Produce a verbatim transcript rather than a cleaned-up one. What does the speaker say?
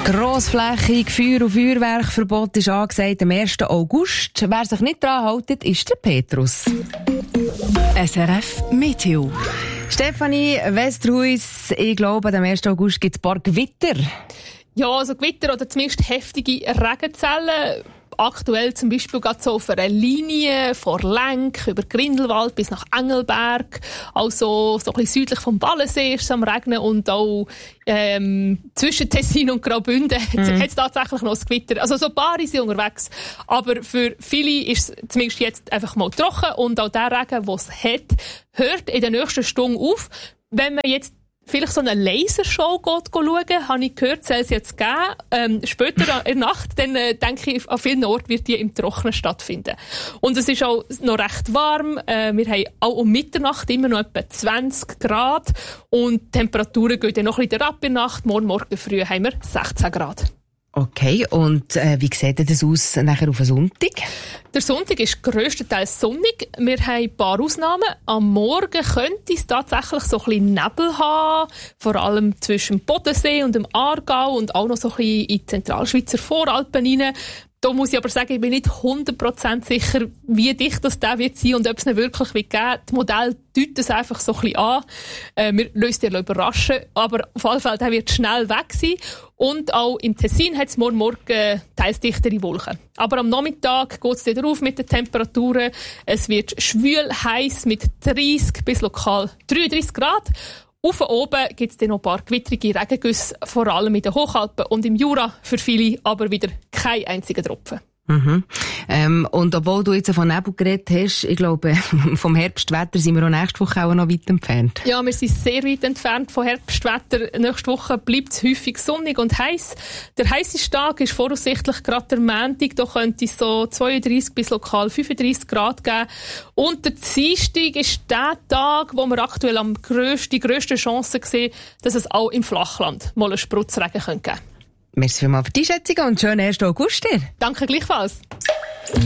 Grossflächig Feuer- und Feuerwerkverbot ist angesagt am ersten August. Wer sich nicht daran hält, ist der Petrus. S R F Meteo. Stefanie Westerhuis, ich glaube, am ersten August gibt es ein paar Gewitter. Ja, also Gewitter oder zumindest heftige Regenzellen. Aktuell zum Beispiel gerade so auf einer Linie von Lenk über Grindelwald bis nach Engelberg. Also so ein bisschen südlich vom Ballensee ist es am Regnen und auch ähm, zwischen Tessin und Graubünden mhm. hat es tatsächlich noch ein Gewitter. Also so ein paar sind unterwegs. Aber für viele ist es zumindest jetzt einfach mal trocken und auch der Regen, den es hat, hört in der nächsten Stunde auf. Wenn man jetzt vielleicht so eine Lasershow geht schauen, habe ich gehört, soll es jetzt geben. Ähm, später in der Nacht, dann äh, denke ich, an vielen Orten wird die im Trockenen stattfinden. Und es ist auch noch recht warm. Äh, wir haben auch um Mitternacht immer noch etwa zwanzig Grad. Und die Temperaturen gehen dann noch ein bisschen ab in der Nacht. Morgen, morgen früh haben wir sechzehn Grad. Okay, und äh, wie sieht das aus nachher auf den Sonntag? Der Sonntag ist grösstenteils sonnig. Wir haben ein paar Ausnahmen. Am Morgen könnte es tatsächlich so ein bisschen Nebel haben, vor allem zwischen dem Bodensee und dem Aargau und auch noch so ein bisschen in die Zentralschweizer Voralpen rein. Da muss ich aber sagen, ich bin nicht hundert Prozent sicher, wie dicht das der wird sein und ob es ihn wirklich wird geben. Das Modell deutet es einfach so ein bisschen an. Äh, wir lassen uns überraschen, aber auf jeden Fall, der wird schnell weg sein. Und auch im Tessin hat es morgen Morgen teils dichtere Wolken. Aber am Nachmittag geht es wieder auf mit den Temperaturen. Es wird schwül, heiß mit dreißig bis lokal dreiunddreißig Grad. Auf oben gibt es dann noch ein paar gewittrige Regengüsse, vor allem in den Hochalpen und im Jura. Für viele aber wieder kein einziger Tropfen. Mhm. Ähm, und obwohl du jetzt von Nebel geredet hast, ich glaube, vom Herbstwetter sind wir auch nächste Woche auch noch weit entfernt. Ja, wir sind sehr weit entfernt vom Herbstwetter. Nächste Woche bleibt es häufig sonnig und heiß. Der heißeste Tag ist voraussichtlich gerade der Montag. Da könnte es so zweiunddreißig bis lokal fünfunddreißig Grad geben. Und der Dienstag ist der Tag, wo wir aktuell am grössten, die grösste Chance sehen, dass es auch im Flachland mal einen Spritzregen geben könnte. Merci vielmals für die Schätzung und schönen ersten August dir. Danke gleichfalls.